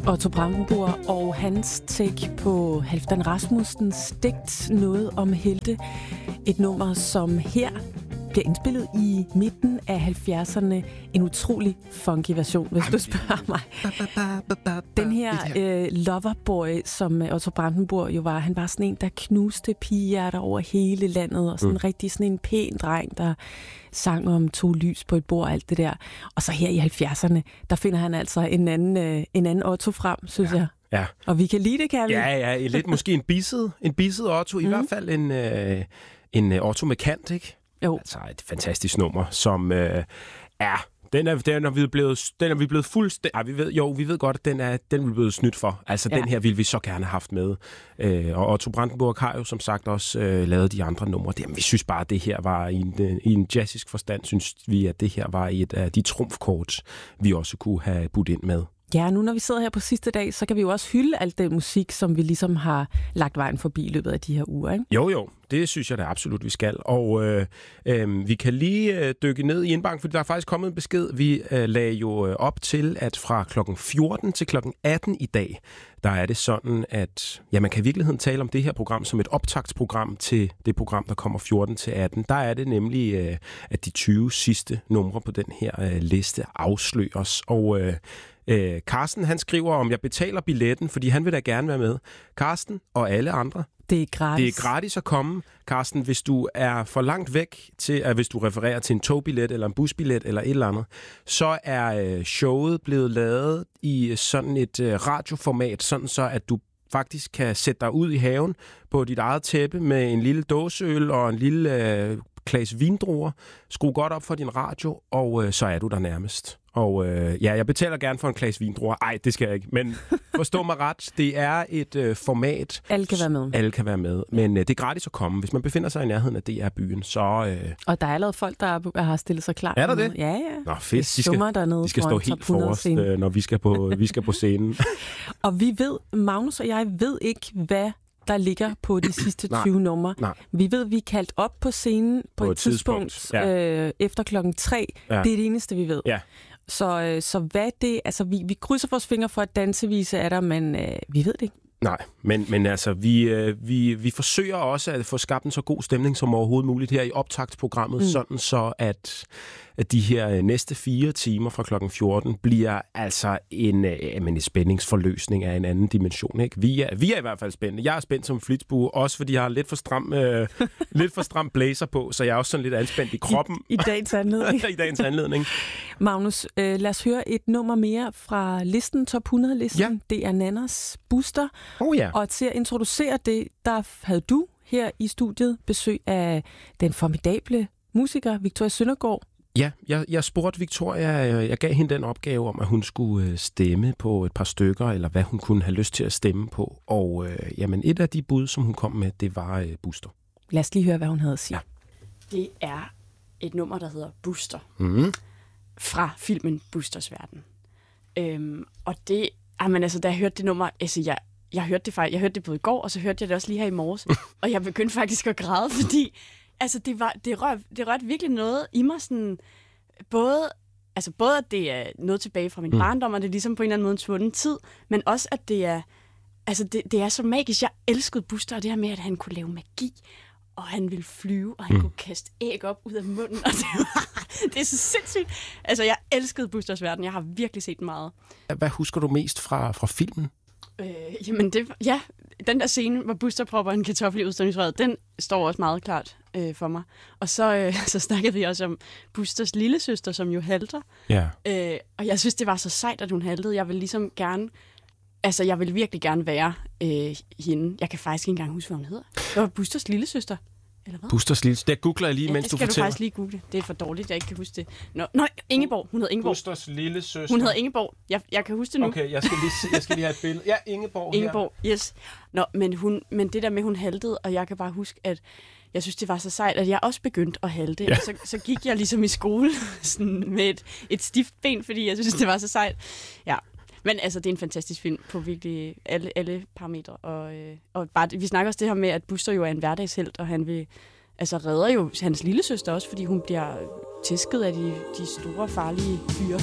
Otto Brandenburg og hans take på Halfdan Rasmussens digt Noget om helte. Et nummer, som her bliver indspillet i midten af 70'erne. En utrolig funky version, hvis du spørger mig. Den her loverboy, som Otto Brandenburg jo var, han var sådan en, der knuste pigehjerter over hele landet, og sådan rigtig sådan en pæn dreng, der sang om 2 lys på et bord og alt det der. Og så her i 70'erne, der finder han altså en anden Otto frem, synes jeg. Ja. Og vi kan lide det, kan vi? Ja, lidt måske en bisset Otto, i hvert fald en Otto med kant, ikke? Jo. Altså et fantastisk nummer, som den er vi blevet fuldstændig. Vi ved godt, at den er blevet snydt for. Altså den her ville vi så gerne have haft med. Og Otto Brandenburg har jo som sagt også lavet de andre numre. Vi synes bare, at det her var i en jazzisk forstand, synes vi, at det her var et af de trumfkort, vi også kunne have budt ind med. Ja, nu når vi sidder her på sidste dag, så kan vi jo også hylde alt den musik, som vi ligesom har lagt vejen forbi i løbet af de her uger, ikke? Jo, det synes jeg da absolut, vi skal. Og vi kan lige dykke ned i indbakken, fordi der er faktisk kommet en besked. Vi lagde jo op til, at fra klokken 14 til klokken 18 i dag, der er det sådan, at man kan i virkeligheden tale om det her program som et optaktsprogram til det program, der kommer 14 til 18. Der er det nemlig, at de 20 sidste numre på den her liste afsløres. Og Carsten, han skriver, om jeg betaler billetten, fordi han vil da gerne være med. Carsten og alle andre. Det er gratis. Det er gratis at komme. Carsten, hvis du er for langt væk til, at hvis du refererer til en togbillet eller en busbillet eller et eller andet, så er showet blevet lavet i sådan et radioformat, sådan så at du faktisk kan sætte dig ud i haven på dit eget tæppe med en lille dåseøl og en lille klasse vindruer. Skru godt op for din radio, og så er du der nærmest. Og jeg betaler gerne for en klasse vindruer. Ej, det skal jeg ikke. Men forstå mig ret, det er et format. Alle kan være med. Alle kan være med. Men det er gratis at komme. Hvis man befinder sig i nærheden af DR-byen, så... Og der er allerede folk, der har stillet sig klar. Er der det? Ja. Nå, fedt. De skal stå helt forrest, når vi skal på scenen. Og vi ved, Magnus og jeg ved ikke, hvad der ligger på de sidste 20 numre. Nej. Vi ved, vi er kaldt op på scenen på et tidspunkt efter klokken 3. Ja. Det er det eneste, vi ved. Ja. Så hvad det... Altså, vi krydser vores fingre for, at dansevise er der, men vi ved det ikke. Nej, men altså, vi forsøger også at få skabt en så god stemning som overhovedet muligt her i optaktsprogrammet, sådan så at de her næste 4 timer fra klokken 14 bliver altså en spændingsforløsning af en anden dimension. Ikke? Vi er i hvert fald spændende. Jeg er spændt som flitsbue, også fordi jeg har lidt for stram blazer på, så jeg er også sådan lidt anspændt i kroppen. I dagens anledning. I dagens anledning. Magnus, lad os høre et nummer mere fra listen, top 100-listen. Ja. Det er Nannas Buster. Og til at introducere det, der havde du her i studiet besøg af den formidable musiker Victoria Søndergaard. Ja, jeg spurgte Victoria, jeg gav hende den opgave om, at hun skulle stemme på et par stykker, eller hvad hun kunne have lyst til at stemme på. Og et af de bud, som hun kom med, det var Buster. Lad os lige høre, hvad hun havde at sige. Ja. Det er et nummer, der hedder Buster. Fra filmen Busters Verden. Og det, da jeg hørte det nummer, jeg hørte det faktisk, jeg hørte det både i går, og så hørte jeg det også lige her i morges. Og jeg begyndte faktisk at græde, fordi det rørte virkelig noget i mig, sådan, både at det er noget tilbage fra min barndom, og det er ligesom på en eller anden måde en svunden tid, men også at det er, det er så magisk. Jeg elskede Buster, og det her med, at han kunne lave magi, og han ville flyve, og han kunne kaste æg op ud af munden, og det er så sindssygt. Altså, jeg elskede Busters Verden. Jeg har virkelig set den meget. Hvad husker du mest fra filmen? Den der scene, hvor Buster propper en kartoffel i udstødningsrøret, den står også meget klart for mig. Og så snakkede vi også om Busters lillesøster, som jo halter. Ja. Og jeg synes, det var så sejt, at hun haltede. Jeg vil ligesom gerne... Altså, jeg vil virkelig gerne være hende. Jeg kan faktisk ikke engang huske, hvad hun hedder. Det var Busters lillesøster. Eller hvad? Busters lillesøster. Det googler jeg lige, mens du fortæller. Det skal du faktisk lige google. Det er for dårligt, jeg ikke kan huske det. Nå, Ingeborg. Hun hedder Ingeborg. Busters lillesøster. Hun hedder Ingeborg. Jeg kan huske det nu. Okay, jeg skal lige have et billede. Ja, Ingeborg her. Yes. Nå, men det der med, hun haltede, og jeg kan bare huske, at jeg synes, det var så sejt, at jeg også begyndte at halte. Ja. Og så gik jeg ligesom i skole sådan med et stift ben, fordi jeg synes, det var så sejt. Ja. Men altså, det er en fantastisk film på virkelig alle parametre. Og bare, vi snakker også det her med, at Buster jo er en hverdagshelt, og han vil redder jo hans lillesøster også, fordi hun bliver tæsket af de store, farlige fyre.